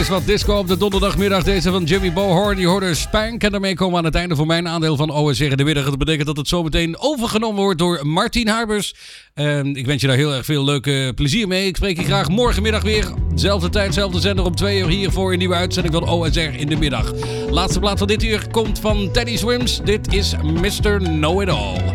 is wat disco op de donderdagmiddag. Deze van Jimmy Bohorn. Die hoorde Spank. En daarmee komen we aan het einde van mijn aandeel van OSR in de middag. Dat betekent dat het zo meteen overgenomen wordt door Martien Harbers. Ik wens je daar heel erg veel leuke plezier mee. Ik spreek je graag morgenmiddag weer. Zelfde tijd, zelfde zender om 2 uur hier voor een nieuwe uitzending van OSR in de middag. Laatste plaat van dit uur komt van Teddy Swims. Dit is Mr. Know-It-All.